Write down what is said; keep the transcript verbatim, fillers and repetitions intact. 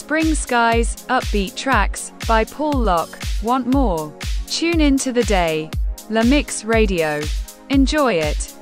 Spring Skies, upbeat tracks, by Paul Locke. Want more? Tune in to The Day. La Mix Radio. Enjoy it.